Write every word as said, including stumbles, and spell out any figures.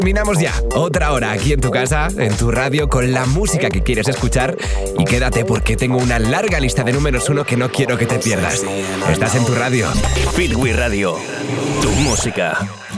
Terminamos ya. Otra hora aquí en tu casa, en tu radio, con la música que quieres escuchar. Y quédate porque tengo una larga lista de números uno que no quiero que te pierdas. Estás en tu radio. Feel We Radio. Tu música.